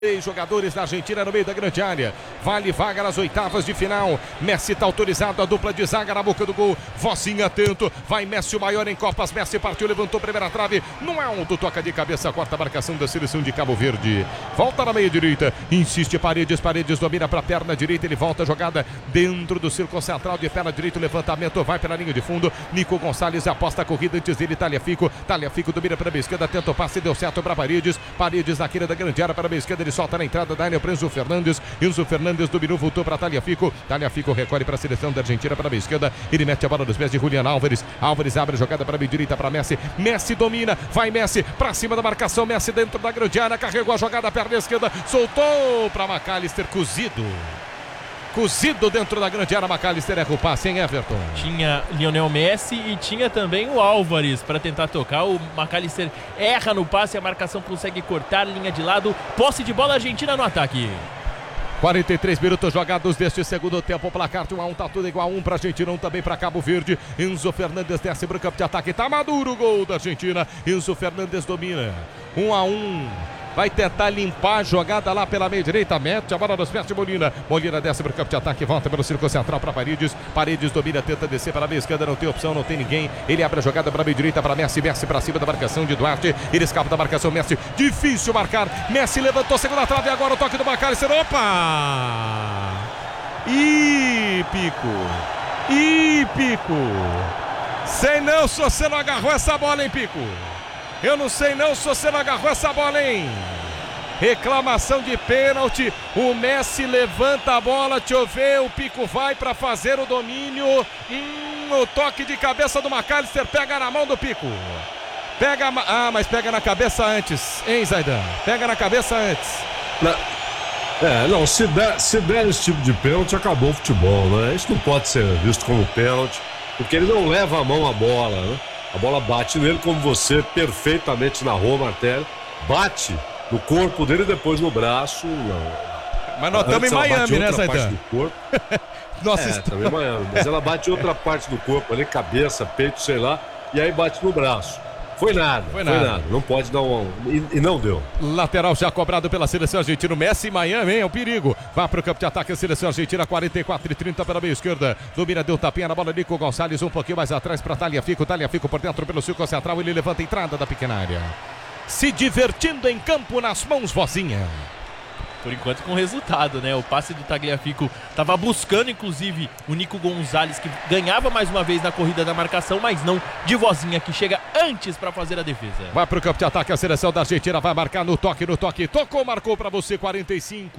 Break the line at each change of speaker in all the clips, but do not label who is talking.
Três jogadores da Argentina no meio da grande área. Vale vaga nas oitavas de final. Messi está autorizado, a dupla de zaga na boca do gol. Vozinha atento. Vai Messi, o maior em Copas. Messi partiu, levantou primeira trave. No alto, toca de cabeça, quarta marcação da seleção de Cabo Verde. Volta na meia direita. Insiste Paredes. Paredes domina para a perna direita. Ele volta a jogada dentro do círculo central de perna direita. O levantamento vai pela linha de fundo. Nico Gonçalves aposta a corrida antes dele. Tagliafico domina para a esquerda. Tenta o passe, deu certo para Paredes. Paredes na queira da grande área para a esquerda. Ele solta na entrada da área para Enzo Fernandes. Enzo Fernandes dominou, voltou para Tagliafico. Tagliafico recolhe para a seleção da Argentina para a esquerda. Ele mete a bola nos pés de Julián Álvares. Álvares abre a jogada para a direita para Messi. Messi domina, vai Messi para cima da marcação. Messi dentro da grande área, carregou a jogada, perna esquerda, soltou para McAllister, cozido dentro da grande área. McAllister erra o passe, hein, Everton?
Tinha Lionel Messi e tinha também o Álvares para tentar tocar. O McAllister erra no passe, a marcação consegue cortar, linha de lado, posse de bola, Argentina no ataque.
43 minutos jogados deste segundo tempo. O placar de 1-1, tá tudo igual. 1 para a Argentina, 1 também para Cabo Verde. Enzo Fernandes desce para o campo de ataque. Tá maduro o gol da Argentina. Enzo Fernandes domina. 1-1. Vai tentar limpar a jogada lá pela meia direita. Mete a bola nos pés de Molina. Molina desce para o campo de ataque. Volta pelo círculo central para Paredes. Paredes domina, tenta descer para a meia esquerda. Não tem opção, não tem ninguém. Ele abre a jogada para a meia direita para Messi. Messi para cima da marcação de Duarte. Ele escapa da marcação. Messi, difícil marcar. Messi levantou, segunda trave. Agora o toque do McAllister. Opa! Ih, Pico. Sei não se você não agarrou essa bola, hein, Pico? Eu não sei não se você não agarrou essa bola, hein? Reclamação de pênalti. O Messi levanta a bola. Deixa eu ver. O Pico vai para fazer o domínio. O toque de cabeça do McAllister. Pega na mão do Pico. Mas pega na cabeça antes, hein, Zaidan? Pega na cabeça antes.
Não, se der esse tipo de pênalti, acabou o futebol, né? Isso não pode ser visto como pênalti, porque ele não leva a mão à bola, né? A bola bate nele, como você perfeitamente narrou, Martelli. Bate no corpo dele e depois no braço.
Mas nós estamos em Miami, né, Zaidan?
Também em Miami. Mas ela bate em outra parte do corpo ali, cabeça, peito, sei lá, e aí bate no braço. Foi nada. Não pode dar e não deu.
Lateral já cobrado pela seleção argentina. Messi em Miami, hein? É um perigo. Vai para o campo de ataque a seleção argentina. 44-30 pela meia esquerda. Domina, deu tapinha na bola. Nico Gonçalves um pouquinho mais atrás para Tagliafico. Tagliafico por dentro pelo círculo central. Ele levanta a entrada da pequena área. Se divertindo em campo nas mãos, Vozinha.
Por enquanto com resultado, né? O passe do Tagliafico estava buscando, inclusive, o Nico Gonçalves, que ganhava mais uma vez na corrida da marcação, mas não de Vozinha, que chega antes para fazer a defesa.
Vai para o campo de ataque, a seleção da Argentina vai marcar no toque. Tocou, marcou para você, 45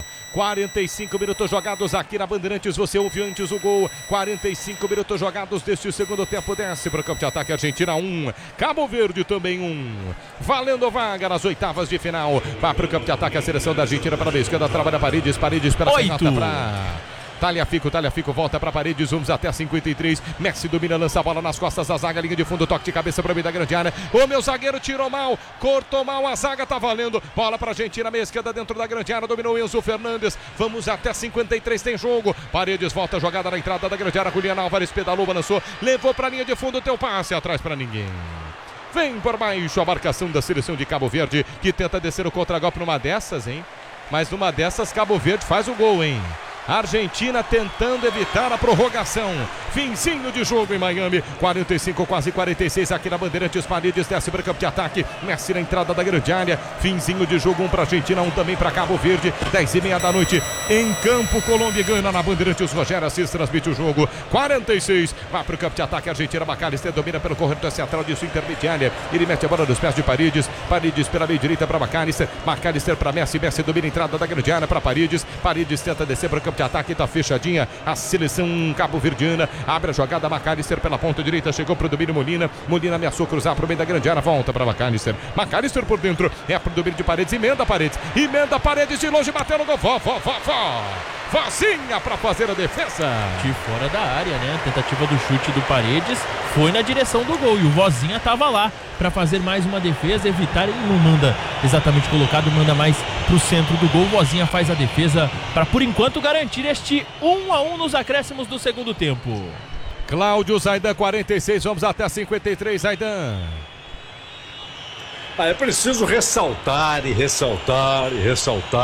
minutos jogados aqui na Bandeirantes. Você ouve antes o gol. 45 minutos jogados deste segundo tempo. Desce para o campo de ataque, Argentina 1, Cabo Verde também 1. Valendo vaga nas oitavas de final. Vai para o campo de ataque, a seleção da Argentina para a esquerda, trabalha Paredes pela canhota para Tagliafico volta para Paredes, vamos até 53. Messi domina, lança a bola nas costas da zaga, linha de fundo, toque de cabeça para o meio da grande área. O meu zagueiro tirou mal, cortou mal a zaga, tá valendo. Bola para a Argentina, meia esquerda dentro da grande área, dominou Enzo Fernandes. Vamos até 53, tem jogo. Paredes volta a jogada na entrada da grande área. Julián Álvares pedalou, balançou, levou para a linha de fundo, teu passe atrás para ninguém. Vem por baixo a marcação da seleção de Cabo Verde, que tenta descer o contragolpe numa dessas, hein? Mas numa dessas, Cabo Verde faz o gol, hein? Argentina tentando evitar a prorrogação. Finzinho de jogo em Miami. 45, quase 46 aqui na Bandeirantes. Paredes desce para o campo de ataque. Messi na entrada da grande área. Finzinho de jogo, 1 para a Argentina, 1 também para Cabo Verde. 10h30 da noite em campo. Colômbia ganha na Bandeirantes. Rogério Assis transmite o jogo. 46, vai para o campo de ataque. Argentina, McAllister domina pelo corredor central de sua intermediária. Ele mete a bola nos pés de Paredes. Paredes pela meia direita para McAllister. McAllister para Messi. Messi domina a entrada da grande área para Paredes. Paredes tenta descer para o campo de ataque, tá fechadinha a seleção cabo-verdiana, abre a jogada, McAllister pela ponta direita, chegou pro domínio Molina ameaçou cruzar pro meio da grande área, volta para McAllister por dentro, é pro domínio de Paredes, emenda Paredes de longe, bateu no gol, Vozinha para fazer a defesa.
De fora da área, né? A tentativa do chute do Paredes foi na direção do gol e o Vozinha tava lá para fazer mais uma defesa, evitar, ele não manda exatamente colocado, manda mais pro centro do gol. Vozinha faz a defesa para, por enquanto, garantir este 1-1 nos acréscimos do segundo tempo.
Cláudio, Zaidan, 46, vamos até 53, Zaidan.
É preciso ressaltar e ressaltar e ressaltar